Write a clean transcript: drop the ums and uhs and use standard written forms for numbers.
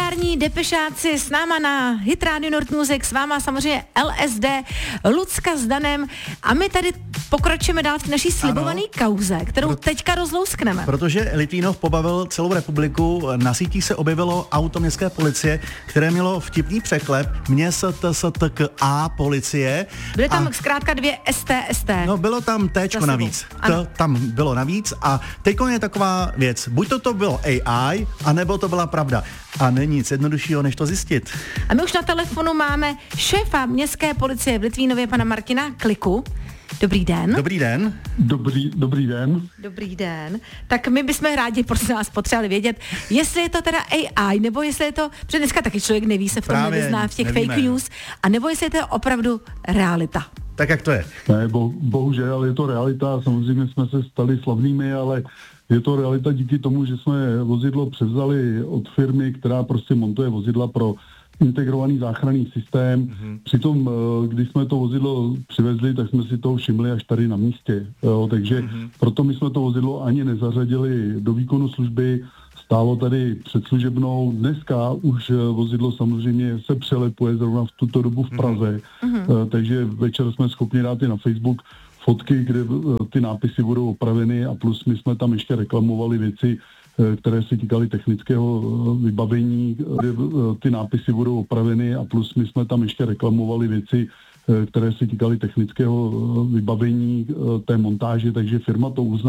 Legendární depešáci s náma na Hit Radio Nord Music, s váma samozřejmě LSD, Lucka s Danem a my tady pokročíme dál v naší slibované kauze, kterou teďka rozlouskneme. Protože Litvínov pobavil celou republiku, na sítích se objevilo auto městské policie, které mělo vtipný překlep MSTSTKA policie. Byly tam zkrátka 2 ST. No bylo tam Téčko navíc. Tam bylo navíc a teďko je taková věc. Buď to bylo AI, anebo to byla pravda. A není nic jednoduššího, než to zjistit. A my už na telefonu máme šéfa městské policie v Litvínově, pana Martina Kliku. Dobrý den. Dobrý den. Dobrý den. Dobrý den. Tak my bychom rádi, prosím vás, potřebovali vědět, jestli je to teda AI, nebo jestli je to, protože dneska taky člověk neví, se v tom nevyzná, v těch nevíme. fake news, a nebo jestli je to opravdu realita. Tak jak to je? Ne, bohužel je to realita, samozřejmě jsme se stali slavnými, ale je to realita díky tomu, že jsme vozidlo převzali od firmy, která prostě montuje vozidla pro integrovaný záchranný systém. Přitom, když jsme to vozidlo přivezli, tak jsme si toho všimli až tady na místě. Takže proto my jsme to vozidlo ani nezařadili do výkonu služby, stálo tady před služebnou. Dneska už vozidlo samozřejmě se přelepuje zrovna v tuto dobu v Praze, takže večer jsme schopni dát i na Facebook fotky, kde ty nápisy budou opraveny a plus my jsme tam ještě reklamovali věci, které se týkaly technického vybavení, kde ty nápisy budou opraveny a plus my jsme tam ještě reklamovali věci, které se týkaly technického vybavení té montáže, takže firma to uzná.